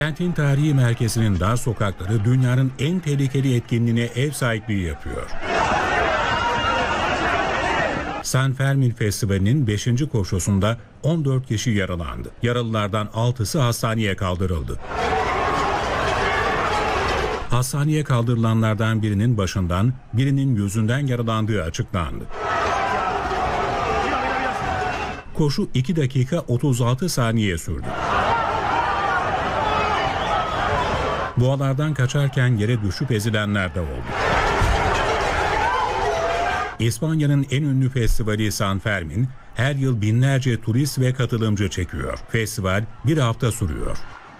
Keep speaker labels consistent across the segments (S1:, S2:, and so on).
S1: Kentin tarihi merkezinin dar sokakları dünyanın en tehlikeli etkinliğine ev sahipliği yapıyor. San Fermin Festivali'nin 5. koşusunda 14 kişi yaralandı. Yaralılardan 6'sı hastaneye kaldırıldı. Hastaneye kaldırılanlardan birinin başından, birinin yüzünden yaralandığı açıklandı. Koşu 2 dakika 36 saniye sürdü. Boğalardan kaçarken yere düşüp ezilenler de oldu. İspanya'nın en ünlü festivali San Fermin, her yıl binlerce turist ve katılımcı çekiyor. Festival bir hafta sürüyor.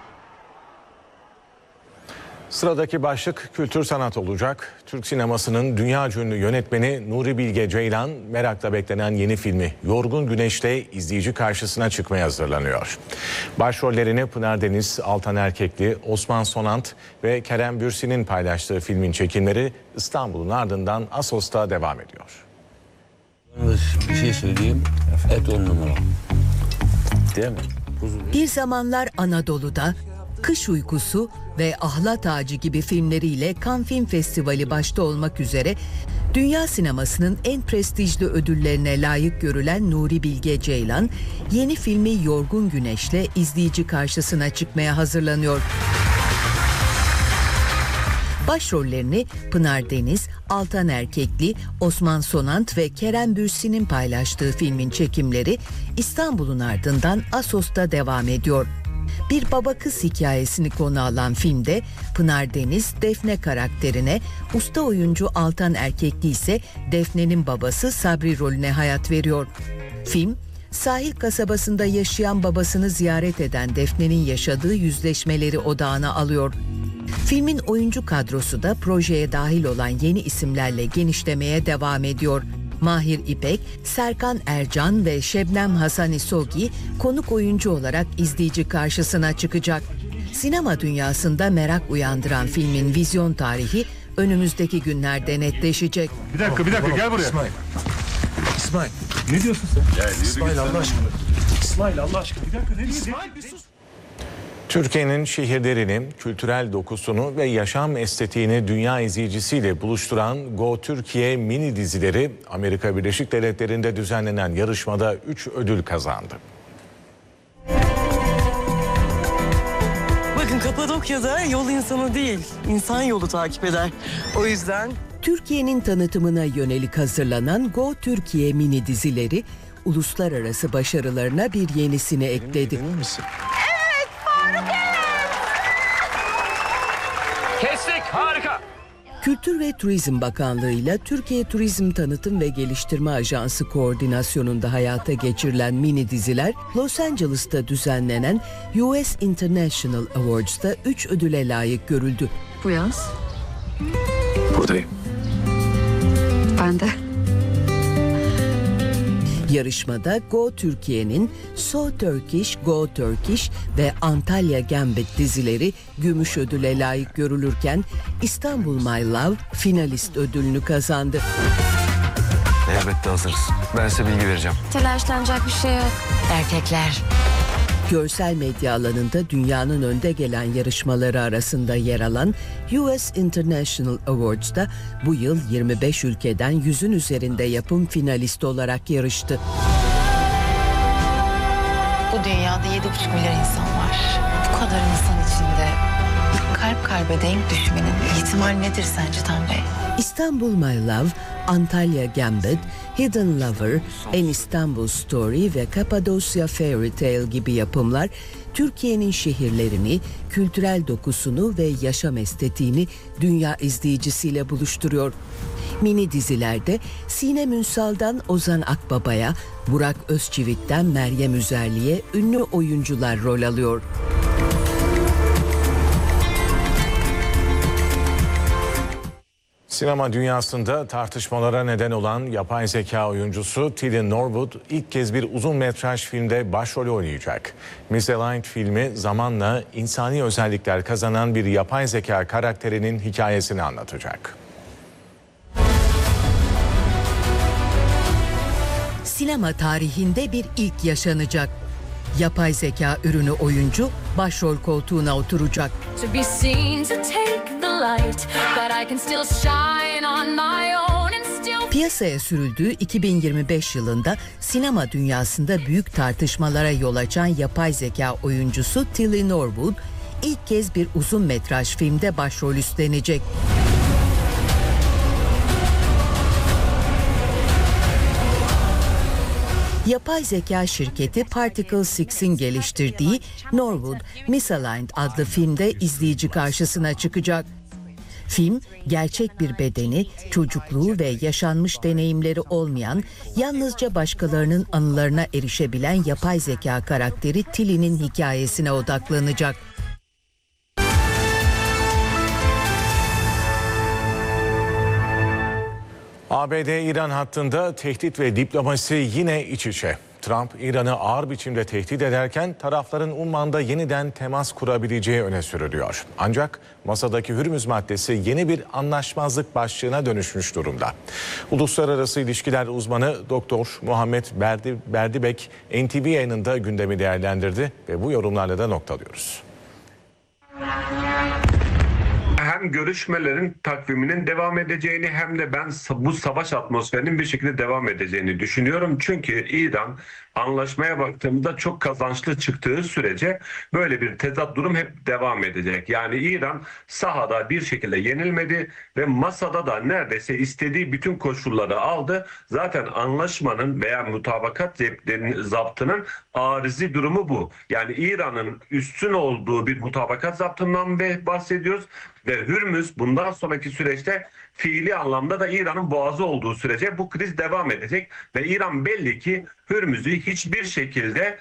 S2: Sıradaki başlık kültür sanat olacak. Türk sinemasının dünyaca ünlü yönetmeni Nuri Bilge Ceylan merakla beklenen yeni filmi Yorgun Güneş'te izleyici karşısına çıkmaya hazırlanıyor. Başrollerini Pınar Deniz, Altan Erkekli, Osman Sonant ve Kerem Bürsin'in paylaştığı filmin çekimleri İstanbul'un ardından Assos'ta devam ediyor.
S3: Bir şey söyleyeyim, et 10 numara. Değil mi?
S4: Bir zamanlar Anadolu'da Kış Uykusu ve Ahlat Ağacı gibi filmleriyle Cannes Film Festivali başta olmak üzere dünya sinemasının en prestijli ödüllerine layık görülen Nuri Bilge Ceylan, yeni filmi Yorgun Güneş'le izleyici karşısına çıkmaya hazırlanıyor. Başrollerini Pınar Deniz, Altan Erkekli, Osman Sonant ve Kerem Bürsin'in paylaştığı filmin çekimleri İstanbul'un ardından Assos'ta devam ediyor. Bir baba kız hikayesini konu alan filmde Pınar Deniz, Defne karakterine, usta oyuncu Altan Erkekli ise Defne'nin babası Sabri rolüne hayat veriyor. Film, sahil kasabasında yaşayan babasını ziyaret eden Defne'nin yaşadığı yüzleşmeleri odağına alıyor. Filmin oyuncu kadrosu da projeye dahil olan yeni isimlerle genişlemeye devam ediyor. Mahir İpek, Serkan Ercan ve Şebnem Hasani Sogi konuk oyuncu olarak izleyici karşısına çıkacak. Sinema dünyasında merak uyandıran filmin vizyon tarihi önümüzdeki günlerde netleşecek.
S5: Bir dakika gel buraya.
S6: İsmail.
S5: Ne diyorsun sen?
S6: İsmail Allah aşkına.
S5: İsmail Allah aşkına bir dakika nereye? İsmail bir sus.
S2: Türkiye'nin şehirlerini, kültürel dokusunu ve yaşam estetiğini dünya izleyicisiyle buluşturan Go Türkiye mini dizileri Amerika Birleşik Devletleri'nde düzenlenen yarışmada 3 ödül kazandı.
S7: Bakın Kapadokya'da yol insanı değil, insan yolu takip eder. O yüzden
S4: Türkiye'nin tanıtımına yönelik hazırlanan Go Türkiye mini dizileri uluslararası başarılarına bir yenisini ekledi.
S6: Emin misin?
S5: Kestik harika.
S4: Kültür ve Turizm Bakanlığı ile Türkiye Turizm Tanıtım ve Geliştirme Ajansı koordinasyonunda hayata geçirilen mini diziler, Los Angeles'ta düzenlenen US International Awards'ta 3 ödüle layık görüldü.
S8: Bu yaz.
S6: Buradayım.
S8: Ben de.
S4: Yarışmada Go Türkiye'nin So Turkish, Go Turkish ve Antalya Gambit dizileri gümüş ödüle layık görülürken İstanbul My Love finalist ödülünü kazandı.
S6: Elbette hazırız. Ben size bilgi vereceğim.
S8: Telaşlanacak bir şey yok. Erkekler.
S4: Görsel medya alanında dünyanın önde gelen yarışmaları arasında yer alan US International Awards'ta bu yıl 25 ülkeden 100'ün üzerinde yapım finalist olarak yarıştı.
S9: Bu dünyada 7,5 milyar insan var. Bu kadar insan içinde kalp kalbe denk düşmenin ihtimali nedir sence Tan Bey?
S4: İstanbul My Love, Antalya Gambit, Hidden Lover, An Istanbul Story ve Kapadosya Fairy Tale gibi yapımlar Türkiye'nin şehirlerini, kültürel dokusunu ve yaşam estetiğini dünya izleyicisiyle buluşturuyor. Mini dizilerde Sinem Ünsal'dan Ozan Akbaba'ya, Burak Özçivit'ten Meryem Üzerli'ye ünlü oyuncular rol alıyor.
S2: Sinema dünyasında tartışmalara neden olan yapay zeka oyuncusu Tilly Norwood ilk kez bir uzun metraj filmde başrolü oynayacak. Misaligned filmi zamanla insani özellikler kazanan bir yapay zeka karakterinin hikayesini anlatacak.
S4: Sinema tarihinde bir ilk yaşanacak. Yapay zeka ürünü oyuncu başrol koltuğuna oturacak. Piyasaya sürüldüğü 2025 yılında sinema dünyasında büyük tartışmalara yol açan yapay zeka oyuncusu Tilly Norwood ilk kez bir uzun metraj filmde başrol üstlenecek. Yapay zeka şirketi Particle 6'in geliştirdiği Norwood Misaligned adlı filmde izleyici karşısına çıkacak. Film, gerçek bir bedeni, çocukluğu ve yaşanmış deneyimleri olmayan, yalnızca başkalarının anılarına erişebilen yapay zeka karakteri Tilly'nin hikayesine odaklanacak.
S2: ABD-İran hattında tehdit ve diplomasi yine iç içe. Trump, İran'ı ağır biçimde tehdit ederken tarafların Umman'da yeniden temas kurabileceği öne sürülüyor. Ancak masadaki Hürmüz maddesi yeni bir anlaşmazlık başlığına dönüşmüş durumda. Uluslararası ilişkiler uzmanı Doktor Muhammed Berdibek NTV yayınında gündemi değerlendirdi ve bu yorumlarla da noktalıyoruz.
S10: Hem görüşmelerin takviminin devam edeceğini hem de ben bu savaş atmosferinin bir şekilde devam edeceğini düşünüyorum. Çünkü İran anlaşmaya baktığımda çok kazançlı çıktığı sürece böyle bir tezat durum hep devam edecek. Yani İran sahada bir şekilde yenilmedi ve masada da neredeyse istediği bütün koşulları aldı. Zaten anlaşmanın veya mutabakat zaptının arizi durumu bu. Yani İran'ın üstün olduğu bir mutabakat zaptından bahsediyoruz ve Hürmüz bundan sonraki süreçte fiili anlamda da İran'ın boğazı olduğu sürece bu kriz devam edecek ve İran belli ki Hürmüz'ü hiçbir şekilde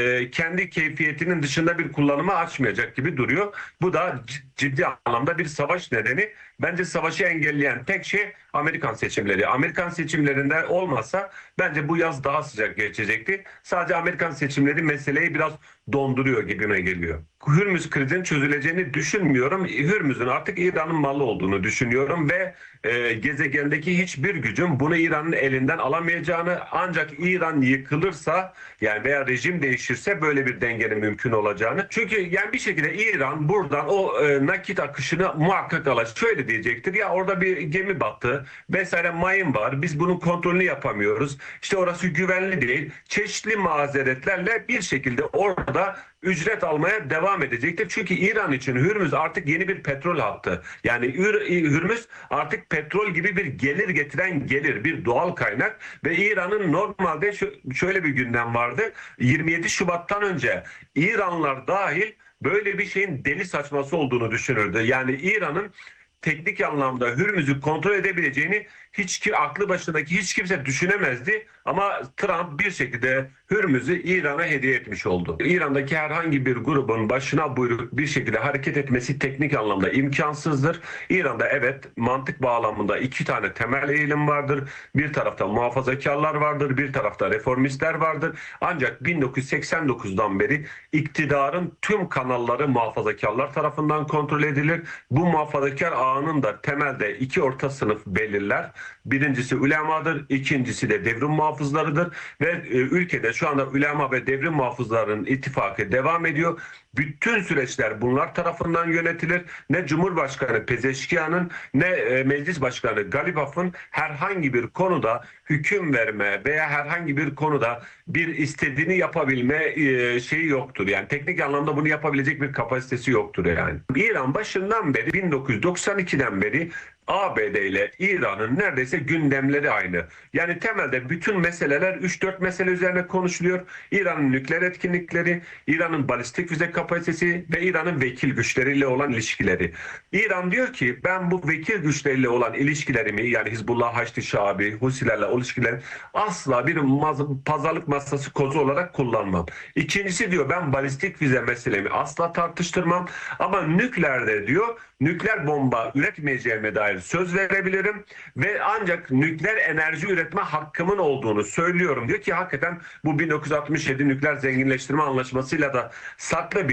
S10: kendi keyfiyetinin dışında bir kullanıma açmayacak gibi duruyor. Bu da ciddi anlamda bir savaş nedeni. Bence savaşı engelleyen tek şey Amerikan seçimleri. Amerikan seçimlerinde olmasa bence bu yaz daha sıcak geçecekti. Sadece Amerikan seçimleri meseleyi biraz donduruyor gibime geliyor. Hürmüz krizin çözüleceğini düşünmüyorum. Hürmüz'ün artık İran'ın malı olduğunu düşünüyorum ve gezegendeki hiçbir gücün bunu İran'ın elinden alamayacağını, ancak İran yıkılırsa yani veya rejim değişirse böyle bir dengenin mümkün olacağını. Çünkü yani bir şekilde İran buradan o nakit akışını muhakkak alacak. Şöyle diyecektir: ya orada bir gemi battı vesaire, mayın var, biz bunun kontrolünü yapamıyoruz, İşte orası güvenli değil, çeşitli mazeretlerle bir şekilde orada ücret almaya devam edecektir. Çünkü İran için Hürmüz artık yeni bir petrol hattı. Yani Hürmüz artık petrol gibi bir gelir getiren bir doğal kaynak ve İran'ın normalde şöyle bir gündem vardı. 27 Şubat'tan önce İranlılar dahil böyle bir şeyin deli saçması olduğunu düşünürdü. Yani İran'ın teknik anlamda Hürmüz'ü kontrol edebileceğini aklı başındaki hiç kimse düşünemezdi. Ama Trump bir şekilde Hürmüz'ü İran'a hediye etmiş oldu. İran'daki herhangi bir grubun başına buyruk bir şekilde hareket etmesi teknik anlamda imkansızdır. İran'da evet mantık bağlamında iki tane temel eğilim vardır. Bir tarafta muhafazakarlar vardır, bir tarafta reformistler vardır. Ancak 1989'dan beri iktidarın tüm kanalları muhafazakarlar tarafından kontrol edilir. Bu muhafazakar ağının da temelde iki orta sınıf belirler. Birincisi ulemadır, ikincisi de devrim muhafızlarıdır ve ülkede şu anda ulema ve devrim muhafızlarının ittifakı devam ediyor. Bütün süreçler bunlar tarafından yönetilir. Ne Cumhurbaşkanı Pezeşkiyan'ın ne Meclis Başkanı Galibaf'ın herhangi bir konuda hüküm verme veya herhangi bir konuda bir istediğini yapabilme şeyi yoktur. Yani teknik anlamda bunu yapabilecek bir kapasitesi yoktur yani. İran başından beri 1992'den beri ABD ile İran'ın neredeyse gündemleri aynı. Yani temelde bütün meseleler 3-4 mesele üzerine konuşuluyor. İran'ın nükleer etkinlikleri, İran'ın balistik füze kapasitesi ve İran'ın vekil güçleriyle olan ilişkileri. İran diyor ki ben bu vekil güçleriyle olan ilişkilerimi, yani Hizbullah, Haçlı Şabi, Husilerle o ilişkileri asla bir pazarlık masası kozu olarak kullanmam. İkincisi diyor ben balistik füze meselemi asla tartıştırmam ama nükleerde diyor nükleer bomba üretmeyeceğime dair söz verebilirim ve ancak nükleer enerji üretme hakkımın olduğunu söylüyorum diyor ki hakikaten bu 1967 nükleer zenginleştirme anlaşmasıyla da saklı bir hak.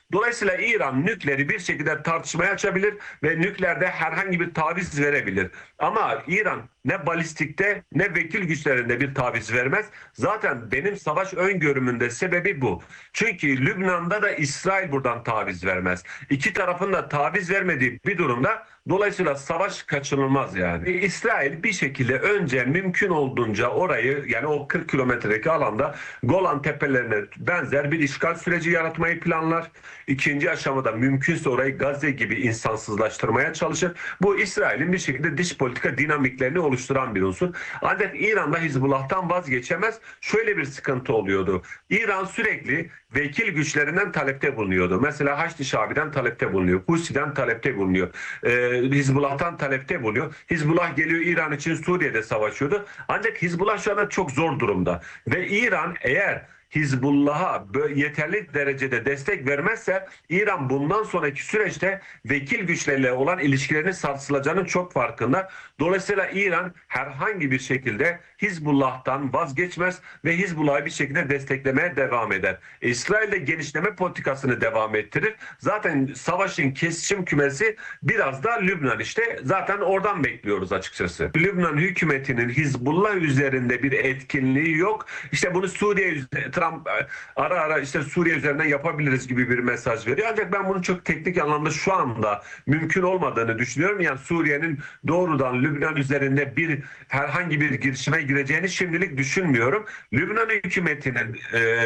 S10: Dolayısıyla İran nükleeri bir şekilde tartışmaya açabilir ve nükleerde herhangi bir taviz verebilir. Ama İran ne balistikte ne vekil güçlerinde bir taviz vermez. Zaten benim savaş öngörümünde sebebi bu. Çünkü Lübnan'da da İsrail buradan taviz vermez. İki tarafın da taviz vermediği bir durumda dolayısıyla savaş kaçınılmaz yani. İsrail bir şekilde önce mümkün olduğunca orayı, yani o 40 kilometredeki alanda Golan Tepelerine benzer bir işgal süreci yaratmayı planlar. İkinci aşamada mümkünse orayı Gazze gibi insansızlaştırmaya çalışır. Bu İsrail'in bir şekilde dış politika dinamiklerini oluşturan bir unsur. Ancak İran'da Hizbullah'tan vazgeçemez. Şöyle bir sıkıntı oluyordu. İran sürekli vekil güçlerinden talepte bulunuyordu. Mesela Haçlı Şabi'den talepte bulunuyor. Husi'den talepte bulunuyor. Hizbullah'tan talepte bulunuyor. Hizbullah geliyor İran için Suriye'de savaşıyordu. Ancak Hizbullah şu anda çok zor durumda. Ve İran eğer Hizbullah'a yeterli derecede destek vermezse İran bundan sonraki süreçte vekil güçlerle olan ilişkilerinin sarsılacağının çok farkında. Dolayısıyla İran herhangi bir şekilde Hizbullah'tan vazgeçmez ve Hizbullah'ı bir şekilde desteklemeye devam eder. İsrail de genişleme politikasını devam ettirir. Zaten savaşın kesişim kümesi biraz da Lübnan işte. Zaten oradan bekliyoruz açıkçası. Lübnan hükümetinin Hizbullah üzerinde bir etkinliği yok. İşte bunu Suriye üzerinde Trump ara ara işte Suriye üzerinden yapabiliriz gibi bir mesaj veriyor. Ancak ben bunun çok teknik anlamda şu anda mümkün olmadığını düşünüyorum. Yani Suriye'nin doğrudan Lübnan üzerinde herhangi bir girişime gireceğini şimdilik düşünmüyorum. Lübnan hükümetinin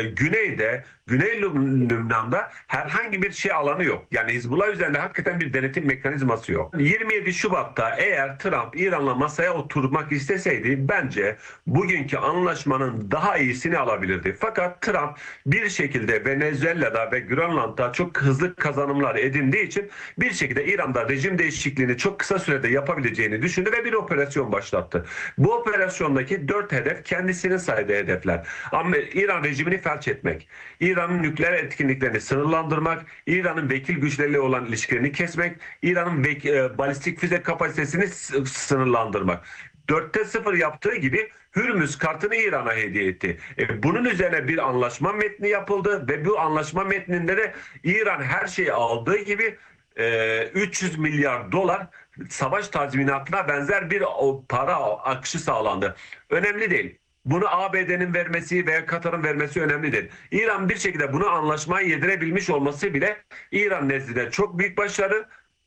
S10: Güney Lübnan'da herhangi bir şey alanı yok. Yani Hizbullah üzerinde hakikaten bir denetim mekanizması yok. 27 Şubat'ta eğer Trump İran'la masaya oturmak isteseydi bence bugünkü anlaşmanın daha iyisini alabilirdi. Fakat Trump bir şekilde Venezuela'da ve Grönland'da çok hızlı kazanımlar edindiği için bir şekilde İran'da rejim değişikliğini çok kısa sürede yapabileceğini düşündü ve bir operasyon başlattı. Bu operasyondaki 4 hedef kendisinin saydığı hedefler. Ama İran rejimini felç etmek, İran'ın nükleer etkinliklerini sınırlandırmak, İran'ın vekil güçleriyle olan ilişkilerini kesmek, İran'ın balistik füze kapasitesini sınırlandırmak. 4'te 0 yaptığı gibi Hürmüz kartını İran'a hediye etti. Bunun üzerine bir anlaşma metni yapıldı ve bu anlaşma metninde de İran her şeyi aldığı gibi 300 milyar dolar savaş tazminatına benzer bir para akışı sağlandı. Önemli değil. Bunu ABD'nin vermesi veya Katar'ın vermesi önemli değil. İran bir şekilde bunu anlaşmaya yedirebilmiş olması bile İran nezdinde çok büyük başarı.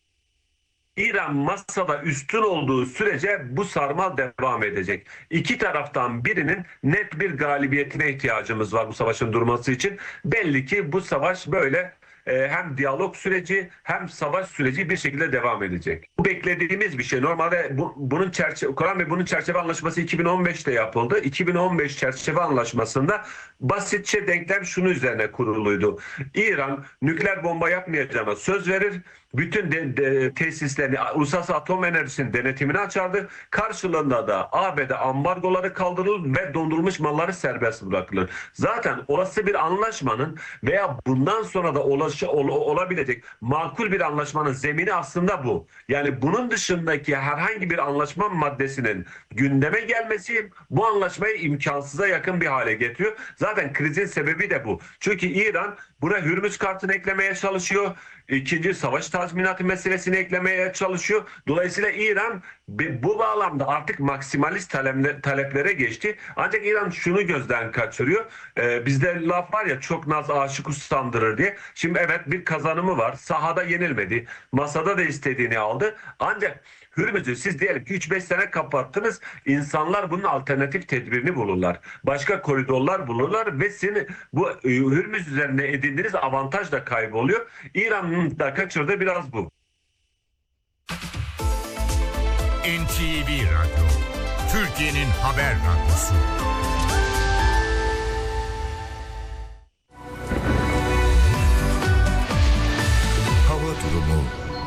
S10: İran masada üstün olduğu sürece bu sarmal devam edecek. İki taraftan birinin net bir galibiyetine ihtiyacımız var bu savaşın durması için. Belli ki bu savaş böyle hem diyalog süreci hem savaş süreci bir şekilde devam edecek. Bu beklediğimiz bir şey. Normalde bunun çerçeve anlaşması 2015'te yapıldı. 2015 çerçeve anlaşmasında basitçe denklem şunu üzerine kuruluydu. İran nükleer bomba yapmayacağına söz verir. Bütün tesislerini, uluslararası atom enerjisinin denetimini açardı. Karşılığında da ABD ambargoları kaldırılır ve dondurulmuş malları serbest bırakılır. Zaten olası bir anlaşmanın veya bundan sonra da olabilecek makul bir anlaşmanın zemini aslında bu. Yani bunun dışındaki herhangi bir anlaşma maddesinin gündeme gelmesi bu anlaşmayı imkansıza yakın bir hale getiriyor. Zaten krizin sebebi de bu. Çünkü İran buna Hürmüz kartını eklemeye çalışıyor. İkinci savaş tazminatı meselesini eklemeye çalışıyor. Dolayısıyla İran bu bağlamda artık maksimalist taleplere geçti. Ancak İran şunu gözden kaçırıyor. Bizde laf var ya, çok naz aşık usandırır diye. Şimdi evet, bir kazanımı var. Sahada yenilmedi. Masada da istediğini aldı. Ancak Hürmüz'ü siz diyelim ki 3-5 sene kapattınız. İnsanlar bunun alternatif tedbirini bulurlar. Başka koridorlar bulurlar ve bu Hürmüz üzerine edindiğiniz avantaj da kayboluyor. İran'ın da kaçırdığı biraz bu.
S11: NTV Radyo, Türkiye'nin haber radyosu. Hava durumu.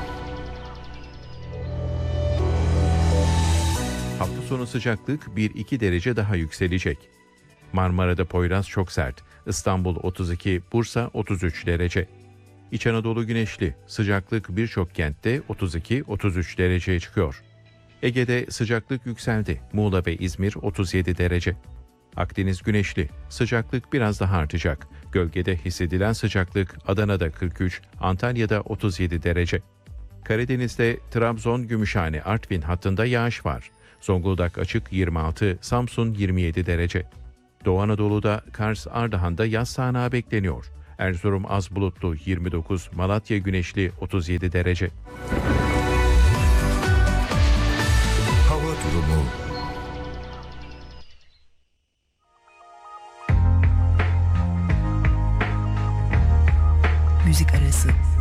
S12: Hafta sonu sıcaklık 1-2 derece daha yükselecek. Marmara'da Poyraz çok sert. İstanbul 32, Bursa 33 derece. İç Anadolu güneşli. Sıcaklık birçok kentte 32-33 dereceye çıkıyor. Ege'de sıcaklık yükseldi. Muğla ve İzmir 37 derece. Akdeniz güneşli. Sıcaklık biraz daha artacak. Gölgede hissedilen sıcaklık Adana'da 43, Antalya'da 37 derece. Karadeniz'de Trabzon, Gümüşhane, Artvin hattında yağış var. Zonguldak açık 26, Samsun 27 derece. Doğu Anadolu'da Kars, Ardahan'da yaz sağanağı bekleniyor. Erzurum az bulutlu 29, Malatya güneşli 37 derece.
S11: Hava durumu.
S4: Müzik arası.